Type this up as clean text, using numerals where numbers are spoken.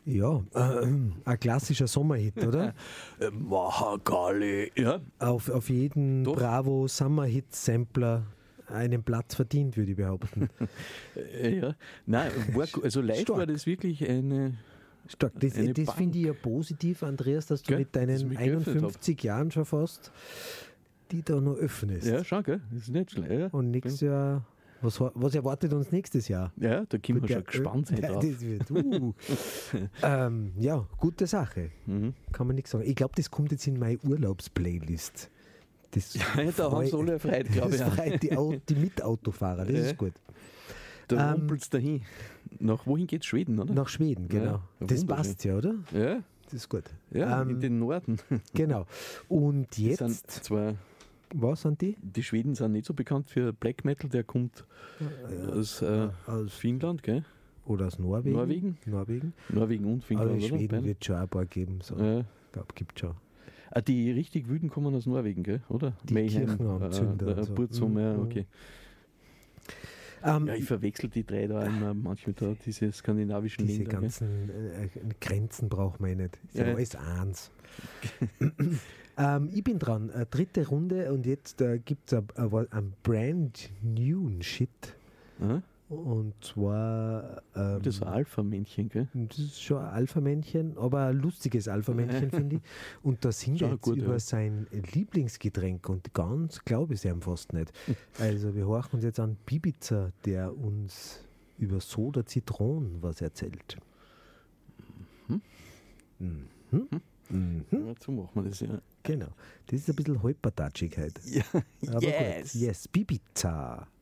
Ja, ein klassischer Sommerhit, oder? Mahagali. Ja, Auf jeden Doch. Bravo Summerhit-Sampler einen Platz verdient, würde ich behaupten. ja. Nein, also live Stark. war das wirklich eine... Stark. Das Eine finde Bank. ich ja positiv, Andreas, dass du Gell? mit Dass ich deinen mich geöffnet hab. 51 Jahren schon fast die da noch öffnest. Ja, schon, gell? Das ist nicht schlecht. Ja. Und nächstes Jahr, was erwartet uns nächstes Jahr? Ja, da können wir Der schon gespannt sein Ja, drauf. das wird, ja, gute Sache. Mhm. Kann man nichts sagen. Ich glaube, das kommt jetzt in meine Urlaubsplaylist. Das Ja, da haben sie alle erfreut, glaube ich. Das freut die Mitautofahrer, das Ja. ist gut. Da rumpelt's dahin. Nach wohin geht's? Schweden, oder? Nach Schweden, genau. Ja, Das wunderschön. passt ja, oder? Ja, Das ist gut. ja, in den Norden. Genau. Und Die sind jetzt, zwar, was sind die? die Schweden sind nicht so bekannt für Black Metal, der kommt aus Finnland, gell? Oder aus Norwegen? Norwegen? Norwegen. Norwegen und Finnland, Aber in oder? Schweden Beide? wird schon ein paar geben. So. Ja. Ich glaube, gibt schon. Die richtig Wüden kommen aus Norwegen, gell? Oder? Die Kirchenanzünder und so. Burzum, ja, Mhm. okay. Ja, ich verwechsel die drei da immer manchmal da, diese skandinavischen diese Länder. gell? ganzen Grenzen braucht man nicht. Ist ja Ja. alles eins. Ich bin dran. Dritte Runde und jetzt gibt es ein brand new Shit. Aha. Und zwar. Das ist ein Alpha-Männchen, gell? Das ist schon ein Alpha-Männchen, aber ein lustiges Alpha-Männchen, finde ich. Und da singt er Schon jetzt gut, über ja. sein Lieblingsgetränk und ganz glaube ich es ihm fast nicht. Also wir horchen uns jetzt an Bibiza, der uns über Soda Zitron was erzählt. Mhm. Ja, so machen wir das, ja. Genau. Das ist ein bisschen Holpertatschigkeit. Ja, Aber yes! gut. Yes, Bibiza.